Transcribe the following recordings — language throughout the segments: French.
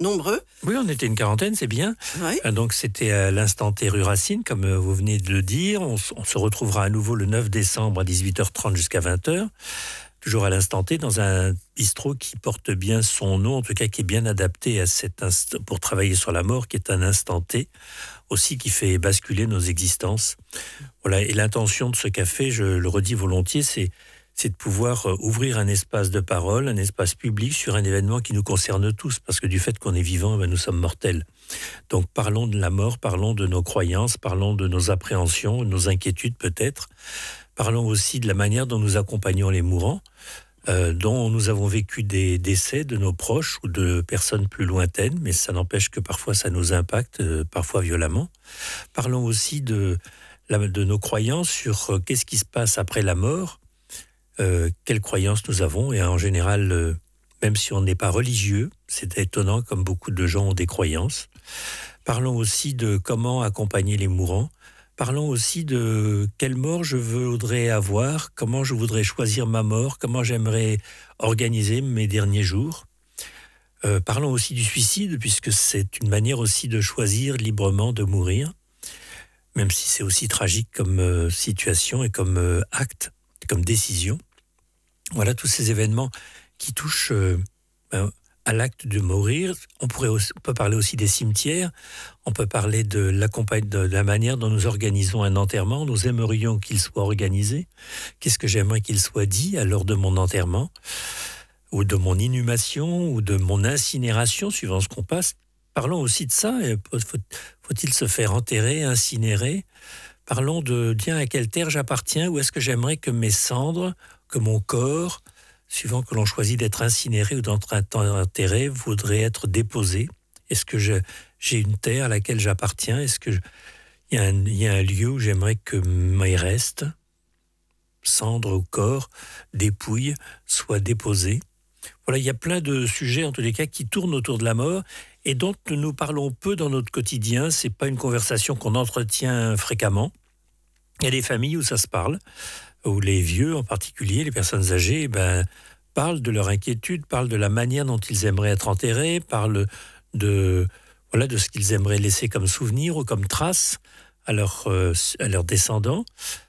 nombreux. Oui, on était une quarantaine, c'est bien. Oui. Donc c'était à l'instant T rue Racine, comme vous venez de le dire. On se retrouvera à nouveau le 9 décembre à 18h30 jusqu'à 20h. Toujours à l'instant T, dans un bistrot qui porte bien son nom, en tout cas qui est bien adapté à pour travailler sur la mort, qui est un instant T, aussi qui fait basculer nos existences. Voilà. Et l'intention de ce café, je le redis volontiers, c'est de pouvoir ouvrir un espace de parole, un espace public sur un événement qui nous concerne tous, parce que du fait qu'on est vivant, nous sommes mortels. Donc parlons de la mort, parlons de nos croyances, parlons de nos appréhensions, de nos inquiétudes peut-être. Parlons aussi de la manière dont nous accompagnons les mourants, dont nous avons vécu des décès de nos proches ou de personnes plus lointaines, mais ça n'empêche que parfois ça nous impacte, parfois violemment. Parlons aussi de nos croyances sur qu'est-ce qui se passe après la mort, quelles croyances nous avons, et en général, même si on n'est pas religieux, c'est étonnant comme beaucoup de gens ont des croyances. Parlons aussi de comment accompagner les mourants. Parlons aussi de quelle mort je voudrais avoir, comment je voudrais choisir ma mort, comment j'aimerais organiser mes derniers jours. Parlons aussi du suicide, puisque c'est une manière aussi de choisir librement de mourir, même si c'est aussi tragique comme situation et comme acte, comme décision. Voilà tous ces événements qui touchent à l'acte de mourir. On peut parler aussi des cimetières, on peut parler de la manière dont nous organisons un enterrement. Nous aimerions qu'il soit organisé. Qu'est-ce que j'aimerais qu'il soit dit à l'heure de mon enterrement, ou de mon inhumation, ou de mon incinération, suivant ce qu'on passe. Parlons aussi de ça. Faut-il se faire enterrer, incinérer? Parlons de, tiens, à quelle terre j'appartiens, où est-ce que j'aimerais que mes cendres, que mon corps, suivant que l'on choisit d'être incinéré ou d'être enterré, voudrait être déposé. Est-ce que j'ai une terre à laquelle j'appartiens? Est-ce qu'il y a un lieu où j'aimerais que mes restes, cendres au corps, dépouilles, soient déposés? Voilà, il y a plein de sujets, en tous les cas, qui tournent autour de la mort et dont nous parlons peu dans notre quotidien. Ce n'est pas une conversation qu'on entretient fréquemment. Il y a des familles où ça se parle, où les vieux, en particulier, les personnes âgées, parlent de leur inquiétude, parlent de la manière dont ils aimeraient être enterrés, parlent de ce qu'ils aimeraient laisser comme souvenir ou comme trace à leurs descendants.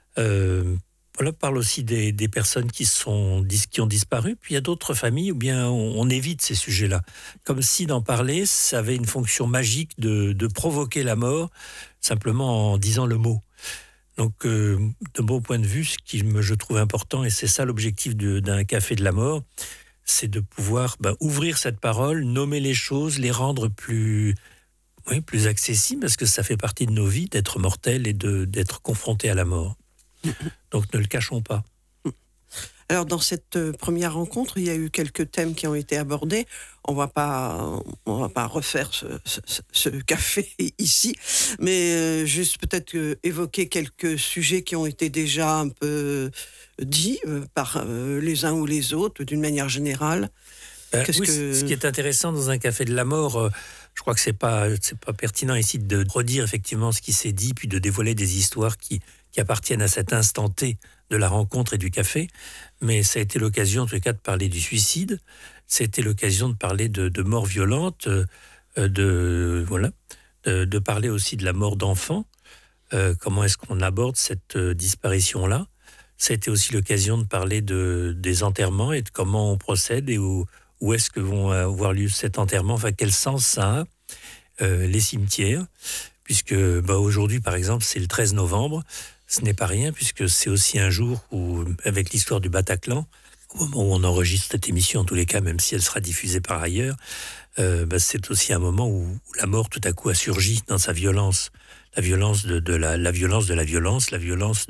Parle aussi des personnes qui ont disparu. Puis il y a d'autres familles où bien on évite ces sujets-là. Comme si d'en parler, ça avait une fonction magique de provoquer la mort, simplement en disant le mot. Donc, de mon point de vue, ce qui je trouve important, et c'est ça l'objectif d'un café de la mort, c'est de pouvoir ouvrir cette parole, nommer les choses, les rendre plus accessibles, parce que ça fait partie de nos vies d'être mortels et d'être confrontés à la mort. Donc ne le cachons pas. Alors dans cette première rencontre, il y a eu quelques thèmes qui ont été abordés. On va pas refaire ce café ici, mais juste peut-être évoquer quelques sujets qui ont été déjà un peu dits par les uns ou les autres d'une manière générale. Ce qui est intéressant dans un café de la mort, je crois que c'est pas pertinent ici de redire effectivement ce qui s'est dit, puis de dévoiler des histoires qui appartiennent à cet instant T de la rencontre et du café, mais ça a été l'occasion en tout cas de parler du suicide, c'était l'occasion de parler de mort violente, de parler aussi de la mort d'enfants, comment est-ce qu'on aborde cette disparition-là. Ça a été aussi l'occasion de parler des enterrements et de comment on procède et où est-ce que vont avoir lieu cet enterrement, enfin quel sens ça a, les cimetières, puisque aujourd'hui par exemple c'est le 13 novembre, ce n'est pas rien puisque c'est aussi un jour où, avec l'histoire du Bataclan, au moment où on enregistre cette émission en tous les cas, même si elle sera diffusée par ailleurs, c'est aussi un moment où la mort tout à coup a surgi dans sa violence, la violence de la violence de la violence, la violence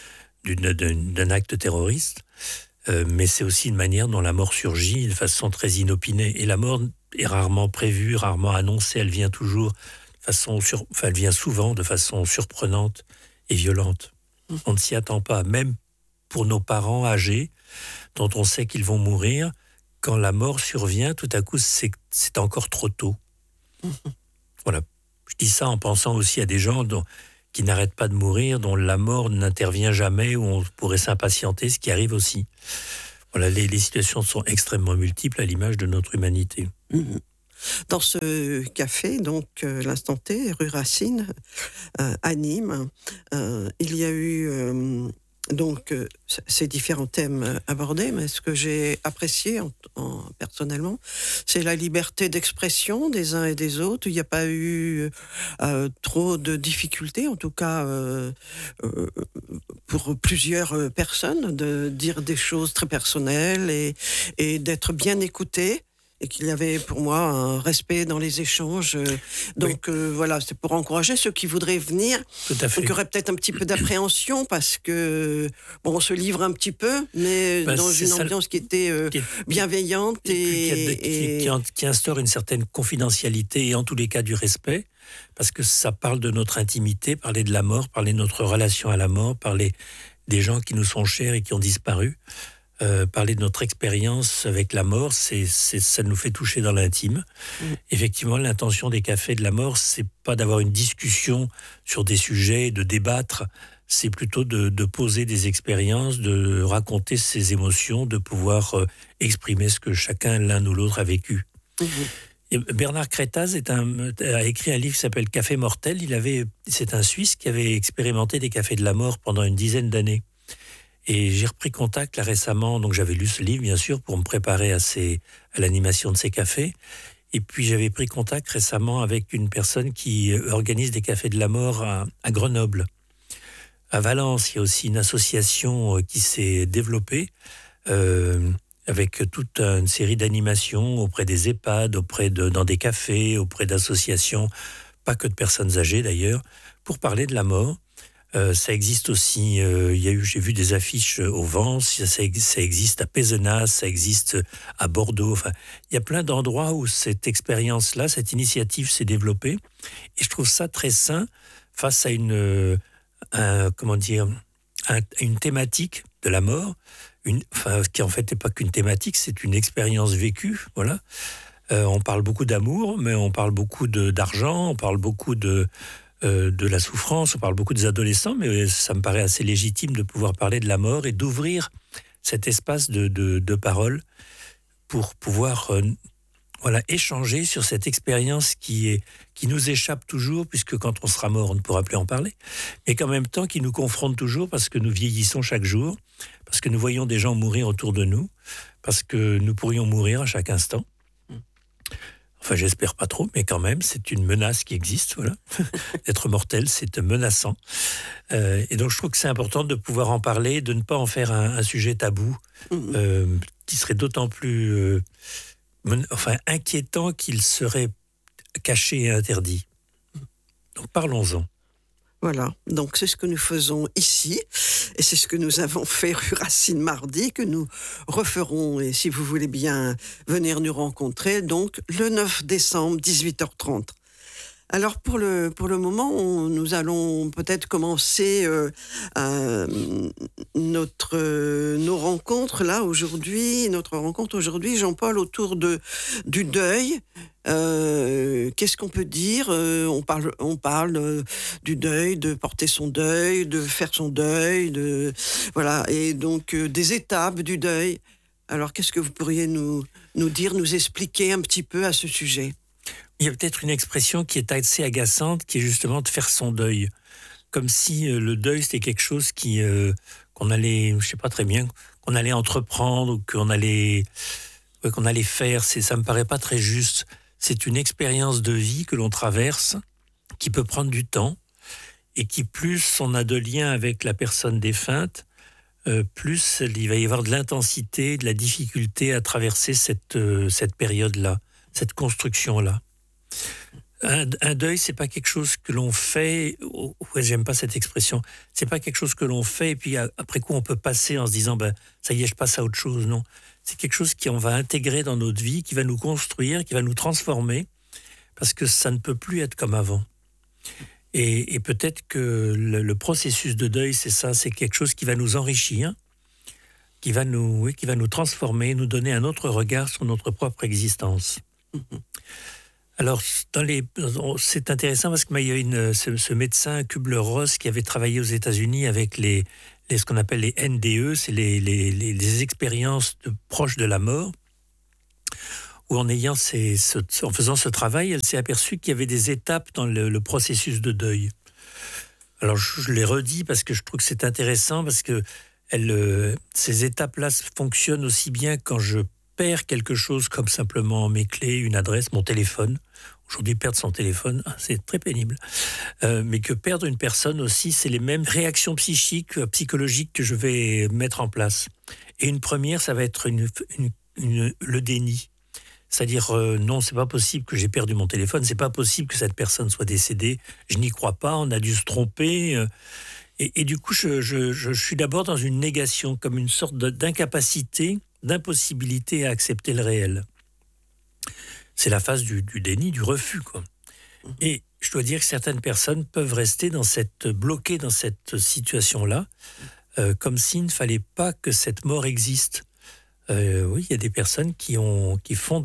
d'un acte terroriste. Mais c'est aussi une manière dont la mort surgit de façon très inopinée. Et la mort est rarement prévue, rarement annoncée. Elle vient toujours elle vient souvent de façon surprenante et violente. On ne s'y attend pas, même pour nos parents âgés, dont on sait qu'ils vont mourir. Quand la mort survient, tout à coup, c'est encore trop tôt. Voilà. Je dis ça en pensant aussi à des gens qui n'arrêtent pas de mourir, dont la mort n'intervient jamais, où on pourrait s'impatienter, ce qui arrive aussi. Voilà, les situations sont extrêmement multiples à l'image de notre humanité. Dans ce café, donc l'Instant T, rue Racine, à Nîmes, il y a eu donc ces différents thèmes abordés, mais ce que j'ai apprécié personnellement, c'est la liberté d'expression des uns et des autres. Il n'y a pas eu trop de difficultés, en tout cas pour plusieurs personnes, de dire des choses très personnelles et d'être bien écouté. Et qu'il y avait pour moi un respect dans les échanges. Donc voilà, c'est pour encourager ceux qui voudraient venir. Tout à fait. Donc il y aurait peut-être un petit peu d'appréhension parce que bon, on se livre un petit peu, mais dans une ambiance qui était bienveillante qui instaure une certaine confidentialité et en tous les cas du respect, parce que ça parle de notre intimité, parler de la mort, parler de notre relation à la mort, parler des gens qui nous sont chers et qui ont disparu. Parler de notre expérience avec la mort, ça nous fait toucher dans l'intime. Effectivement, l'intention des cafés de la mort, c'est pas d'avoir une discussion sur des sujets, de débattre, c'est plutôt de poser des expériences, de raconter ses émotions, de pouvoir exprimer ce que chacun, l'un ou l'autre, a vécu. Et Bernard Crétaz a écrit un livre qui s'appelle Café mortel. C'est un Suisse qui avait expérimenté des cafés de la mort pendant une dizaine d'années. Et j'ai repris contact là récemment, donc j'avais lu ce livre bien sûr pour me préparer à l'animation de ces cafés. Et puis j'avais pris contact récemment avec une personne qui organise des cafés de la mort à Grenoble. À Valence, il y a aussi une association qui s'est développée avec toute une série d'animations auprès des EHPAD, dans des cafés, auprès d'associations, pas que de personnes âgées d'ailleurs, pour parler de la mort. Ça existe aussi, j'ai vu des affiches au Vence, ça existe à Pézenas, ça existe à Bordeaux. Enfin, il y a plein d'endroits où cette expérience-là, cette initiative s'est développée. Et je trouve ça très sain face à une thématique de la mort, qui en fait n'est pas qu'une thématique, c'est une expérience vécue. Voilà. On parle beaucoup d'amour, mais on parle beaucoup d'argent, on parle beaucoup de la souffrance, on parle beaucoup des adolescents, mais ça me paraît assez légitime de pouvoir parler de la mort et d'ouvrir cet espace de parole pour pouvoir échanger sur cette expérience qui nous échappe toujours, puisque quand on sera mort, on ne pourra plus en parler, mais qu'en même temps qui nous confronte toujours parce que nous vieillissons chaque jour, parce que nous voyons des gens mourir autour de nous, parce que nous pourrions mourir à chaque instant. Enfin, j'espère pas trop, mais quand même, c'est une menace qui existe, voilà. Être mortel, c'est menaçant. Et donc, je trouve que c'est important de pouvoir en parler, de ne pas en faire un sujet tabou, qui serait d'autant plus inquiétant qu'il serait caché et interdit. Donc, parlons-en. Voilà, donc c'est ce que nous faisons ici, et c'est ce que nous avons fait rue Racine mardi, que nous referons, et si vous voulez bien venir nous rencontrer, donc le 9 décembre, 18h30. Alors pour le moment, nous allons peut-être commencer nos rencontres là aujourd'hui. Notre rencontre aujourd'hui, Jean-Paul, autour du deuil. Qu'est-ce qu'on peut dire? On parle du deuil, de porter son deuil, de faire son deuil, voilà, et donc des étapes du deuil. Alors qu'est-ce que vous pourriez nous dire, nous expliquer un petit peu à ce sujet? Il y a peut-être une expression qui est assez agaçante, qui est justement de faire son deuil. Comme si le deuil, c'était quelque chose qu'on allait, je sais pas très bien, qu'on allait entreprendre, ou qu'on allait faire. Ça me paraît pas très juste. C'est une expérience de vie que l'on traverse, qui peut prendre du temps, et qui, plus on a de liens avec la personne défunte, plus il va y avoir de l'intensité, de la difficulté à traverser cette période-là, cette construction-là. Un deuil, c'est pas quelque chose que l'on fait. J'aime pas cette expression. C'est pas quelque chose que l'on fait et puis après coup on peut passer en se disant ça y est, je passe à autre chose. Non, c'est quelque chose qu'on va intégrer dans notre vie, qui va nous construire, qui va nous transformer, parce que ça ne peut plus être comme avant. Et peut-être que le processus de deuil, c'est ça, c'est quelque chose qui va nous enrichir, qui va nous transformer, nous donner un autre regard sur notre propre existence. Alors, c'est intéressant parce qu'il y a ce médecin Kubler-Ross qui avait travaillé aux États-Unis avec ce qu'on appelle les NDE, c'est les expériences proches de la mort, où en faisant ce travail, elle s'est aperçue qu'il y avait des étapes dans le processus de deuil. Alors je l'ai redit parce que je trouve que c'est intéressant, parce que ces étapes-là fonctionnent aussi bien quand je perds quelque chose comme simplement mes clés, une adresse, mon téléphone. Aujourd'hui, perdre son téléphone, c'est très pénible. Mais que perdre une personne aussi, c'est les mêmes réactions psychologiques que je vais mettre en place. Et une première, ça va être le déni. C'est-à-dire, non, c'est pas possible que j'ai perdu mon téléphone, c'est pas possible que cette personne soit décédée, je n'y crois pas, on a dû se tromper. Et du coup, je suis d'abord dans une négation, comme une sorte d'incapacité, d'impossibilité à accepter le réel. C'est la phase du déni, du refus, quoi. Et je dois dire que certaines personnes peuvent rester bloquées dans cette situation-là, comme s'il ne fallait pas que cette mort existe. Oui, il y a des personnes qui font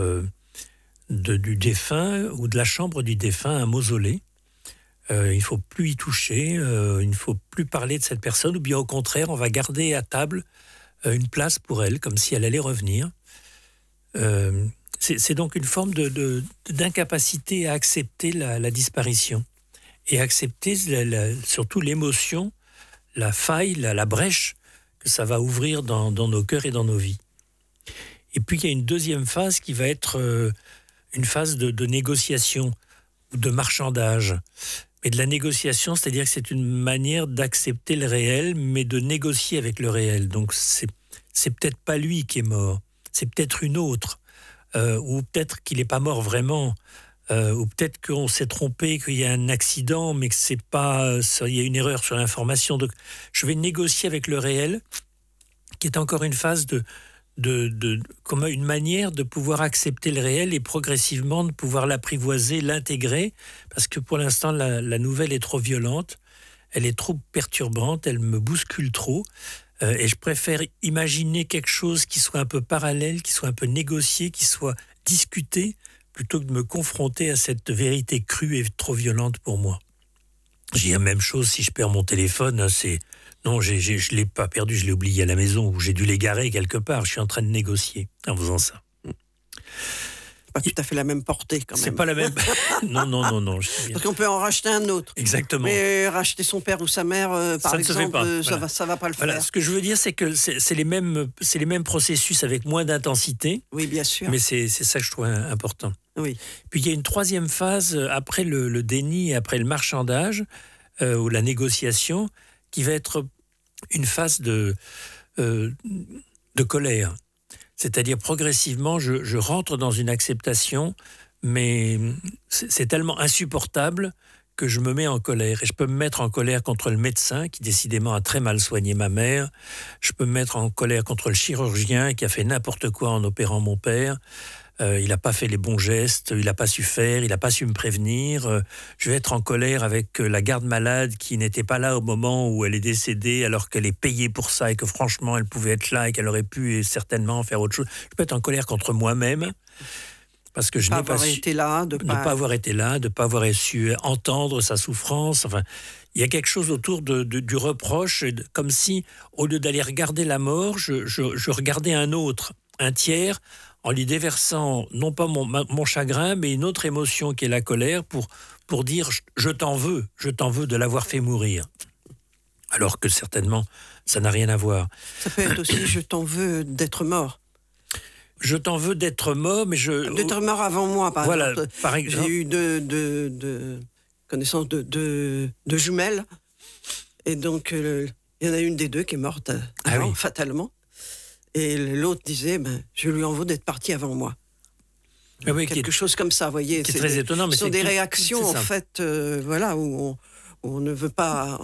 du défunt ou de la chambre du défunt un mausolée. Il ne faut plus y toucher, il ne faut plus parler de cette personne, ou bien au contraire, on va garder à table une place pour elle, comme si elle allait revenir. C'est donc une forme d'incapacité à accepter la disparition et accepter surtout l'émotion, la faille, la brèche que ça va ouvrir dans nos cœurs et dans nos vies. Et puis il y a une deuxième phase qui va être une phase de négociation ou de marchandage. Mais de la négociation, c'est-à-dire que c'est une manière d'accepter le réel, mais de négocier avec le réel. Donc c'est peut-être pas lui qui est mort, c'est peut-être une autre. Ou peut-être qu'il n'est pas mort vraiment, ou peut-être qu'on s'est trompé, qu'il y a un accident, mais que c'est pas, il y a une erreur sur l'information. Donc, je vais négocier avec le réel, qui est encore une phase comme une manière de pouvoir accepter le réel et progressivement de pouvoir l'apprivoiser, l'intégrer, parce que pour l'instant, la nouvelle est trop violente, elle est trop perturbante, elle me bouscule trop. Et je préfère imaginer quelque chose qui soit un peu parallèle, qui soit un peu négocié, qui soit discuté, plutôt que de me confronter à cette vérité crue et trop violente pour moi. J'ai la même chose si je perds mon téléphone, non, je ne l'ai pas perdu, je l'ai oublié à la maison, ou j'ai dû l'égarer quelque part, je suis en train de négocier en faisant ça. Pas tout à fait la même portée quand même. C'est pas la même. Non. Parce qu'on peut en racheter un autre. Exactement. Mais racheter son père ou sa mère, par exemple, ça va pas le faire. Ce que je veux dire, c'est que c'est les mêmes processus avec moins d'intensité. Oui, bien sûr. Mais c'est ça que je trouve important. Oui. Puis il y a une troisième phase après le déni et après le marchandage ou la négociation qui va être une phase de colère. C'est-à-dire progressivement, je rentre dans une acceptation, mais c'est tellement insupportable que je me mets en colère. Et je peux me mettre en colère contre le médecin qui décidément a très mal soigné ma mère. Je peux me mettre en colère contre le chirurgien qui a fait n'importe quoi en opérant mon père. Il n'a pas fait les bons gestes, il n'a pas su faire, il n'a pas su me prévenir. Je vais être en colère avec la garde malade qui n'était pas là au moment où elle est décédée alors qu'elle est payée pour ça et que franchement elle pouvait être là et qu'elle aurait pu certainement faire autre chose. Je peux être en colère contre moi-même parce que je n'ai pas avoir été là, de ne pas avoir été là, de ne pas avoir su entendre sa souffrance. Enfin, il y a quelque chose autour du reproche, comme si au lieu d'aller regarder la mort, je regardais un autre, un tiers, en lui déversant non pas mon chagrin, mais une autre émotion qui est la colère, pour dire je t'en veux de l'avoir fait mourir. Alors que certainement, ça n'a rien à voir. Ça peut être aussi je t'en veux d'être mort. Je t'en veux d'être mort, mais d'être mort avant moi, par exemple. Par exemple. J'ai eu de connaissance de jumelles, et donc il y en a une des deux qui est morte avant, fatalement. Et l'autre disait, je lui en veux d'être parti avant moi. Quelque chose comme ça, vous voyez. C'est très étonnant. Ce sont des réactions, en fait, où on ne veut pas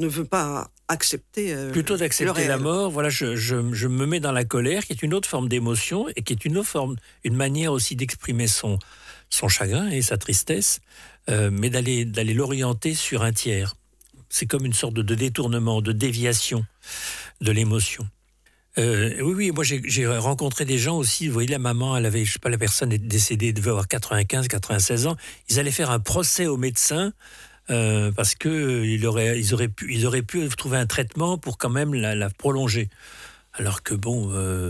accepter plutôt d'accepter la mort, voilà, je me mets dans la colère, qui est une autre forme d'émotion, et qui est une manière aussi d'exprimer son chagrin et sa tristesse, mais d'aller l'orienter sur un tiers. C'est comme une sorte de détournement, de déviation de l'émotion. Oui, moi j'ai rencontré des gens aussi, vous voyez, la maman, elle avait, je sais pas, la personne est décédée, elle devait avoir 95, 96 ans, ils allaient faire un procès au médecin parce que ils auraient pu trouver un traitement pour quand même la prolonger. Alors que bon,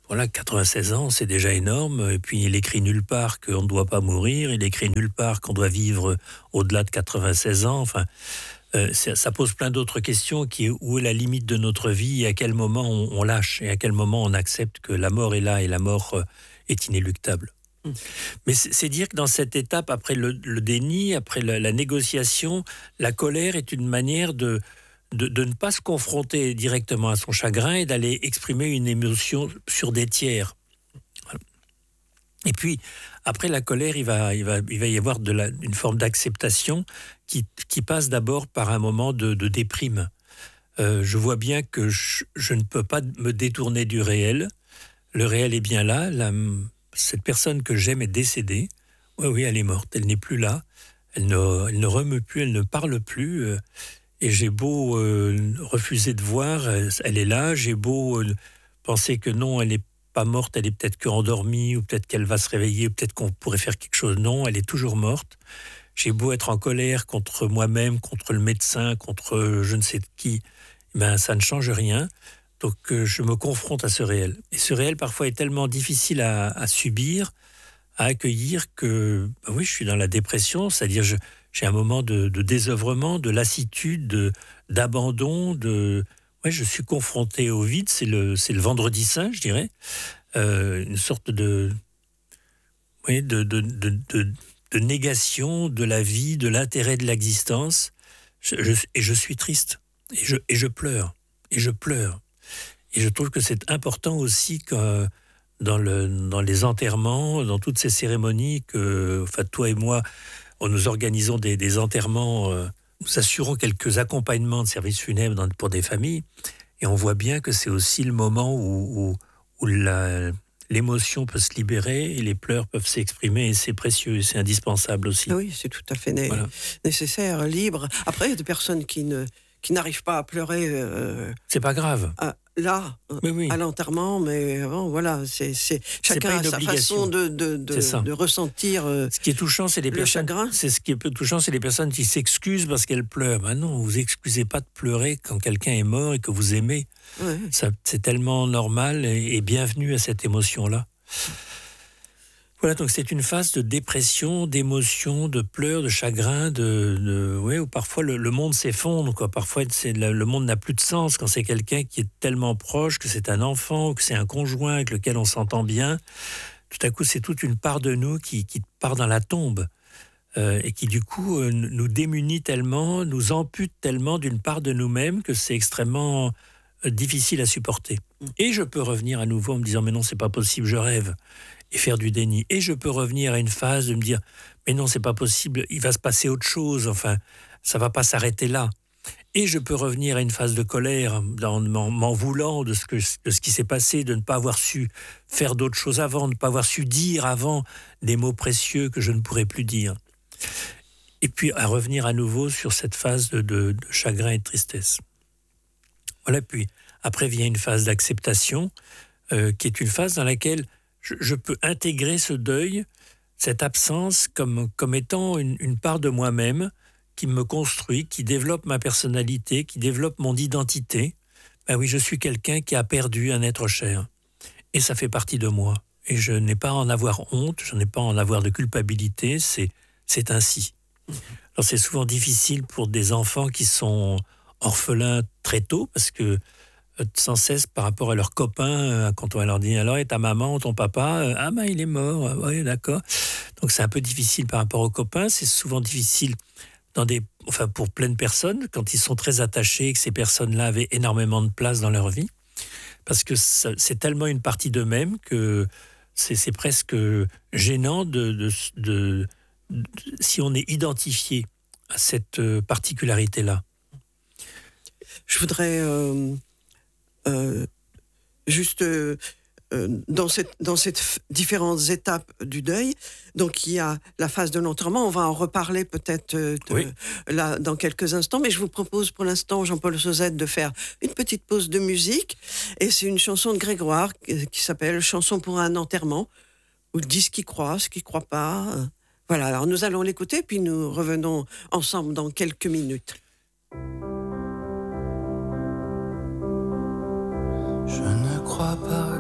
voilà, 96 ans, c'est déjà énorme. Et puis, il écrit nulle part qu'on ne doit pas mourir. Il écrit nulle part qu'on doit vivre au-delà de 96 ans. Enfin, ça pose plein d'autres questions qui est où est la limite de notre vie et à quel moment on lâche et à quel moment on accepte que la mort est là et la mort est inéluctable. Mais c'est dire que dans cette étape, après le déni, après la négociation, la colère est une manière de ne pas se confronter directement à son chagrin et d'aller exprimer une émotion sur des tiers. Voilà. Et puis, après la colère, il va y avoir une forme d'acceptation qui passe d'abord par un moment de déprime. Je vois bien que je ne peux pas me détourner du réel. Le réel est bien là. Cette personne que j'aime est décédée. Oui, elle est morte. Elle n'est plus là. Elle ne remeut plus, elle ne parle plus. Et j'ai beau refuser de voir, elle est là. J'ai beau penser que non, elle n'est pas morte, elle est peut-être qu'endormie, ou peut-être qu'elle va se réveiller, ou peut-être qu'on pourrait faire quelque chose. Non, elle est toujours morte. J'ai beau être en colère contre moi-même, contre le médecin, contre je ne sais qui, ben ça ne change rien. Donc je me confronte à ce réel. Et ce réel parfois est tellement difficile à subir, à accueillir que ben oui, je suis dans la dépression, c'est-à-dire j'ai un moment de désœuvrement, de lassitude, d'abandon, ouais, je suis confronté au vide, c'est le vendredi saint, je dirais, une sorte oui, de négation de la vie, de l'intérêt de l'existence, et je suis triste, et je pleure, et je pleure. Et je trouve que c'est important aussi que dans les enterrements, dans toutes ces cérémonies enfin, toi et moi, nous organisons des enterrements, nous assurons quelques accompagnements de services funèbres pour des familles, et on voit bien que c'est aussi le moment où l'émotion peut se libérer et les pleurs peuvent s'exprimer, et c'est précieux, et c'est indispensable aussi. Oui, c'est tout à fait Voilà. nécessaire, libre. Après, il y a des personnes qui n'arrivent pas à pleurer. C'est pas grave. Là, Oui. à l'enterrement, mais bon, voilà, chacun a sa façon de ressentir. Ce qui est touchant, c'est les personnes. Chagrin. Ce qui est touchant, c'est les personnes qui s'excusent parce qu'elles pleurent. Ben non, vous excusez pas de pleurer quand quelqu'un est mort et que vous aimez. Ouais. C'est tellement normal et bienvenue à cette émotion-là. Voilà, donc c'est une phase de dépression, d'émotion, de pleurs, de chagrin, ouais, où parfois le monde s'effondre, quoi. Parfois, le monde n'a plus de sens quand c'est quelqu'un qui est tellement proche, que c'est un enfant, que c'est un conjoint avec lequel on s'entend bien. Tout à coup, c'est toute une part de nous qui part dans la tombe et qui, du coup, nous démunit tellement, nous ampute tellement d'une part de nous-mêmes que c'est extrêmement difficile à supporter. Et je peux revenir à nouveau en me disant « mais non, c'est pas possible, je rêve ». Et faire du déni. Et je peux revenir à une phase de me dire « mais non, c'est pas possible, il va se passer autre chose, enfin, ça va pas s'arrêter là ». Et je peux revenir à une phase de colère, en m'en voulant de ce qui s'est passé, de ne pas avoir su faire d'autres choses avant, de ne pas avoir su dire avant des mots précieux que je ne pourrais plus dire. Et puis à revenir à nouveau sur cette phase de chagrin et de tristesse. Voilà, puis après vient une phase d'acceptation, qui est une phase dans laquelle je peux intégrer ce deuil, cette absence, comme étant une part de moi-même qui me construit, qui développe ma personnalité, qui développe mon identité. Ben oui, je suis quelqu'un qui a perdu un être cher. Et ça fait partie de moi. Et je n'ai pas à en avoir honte, je n'ai pas à en avoir de culpabilité, c'est ainsi. Alors c'est souvent difficile pour des enfants qui sont orphelins très tôt, parce que sans cesse par rapport à leurs copains, quand on leur dit alors et ta maman ou ton papa, ah ben il est mort, oui d'accord. Donc c'est un peu difficile par rapport aux copains, c'est souvent difficile pour plein de personnes quand ils sont très attachés et que ces personnes-là avaient énormément de place dans leur vie, parce que c'est tellement une partie d'eux-mêmes que c'est presque gênant si on est identifié à cette particularité-là. Je voudrais juste dans cette différentes étapes du deuil. Donc il y a la phase de l'enterrement, on va en reparler peut-être là dans quelques instants, mais je vous propose pour l'instant, Jean-Paul Sauzette, de faire une petite pause de musique, et c'est une chanson de Grégoire qui s'appelle Chanson pour un enterrement, ou dis ce qui croit, ce qui croit pas. Voilà, alors nous allons l'écouter, puis nous revenons ensemble dans quelques minutes. Je ne crois pas